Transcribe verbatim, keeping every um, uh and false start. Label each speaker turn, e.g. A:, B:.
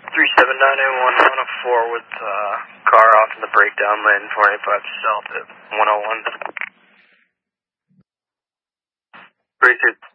A: three seven nine eight one, one oh four with uh, car off in the breakdown lane, four eighty-five south at one oh one. Appreciate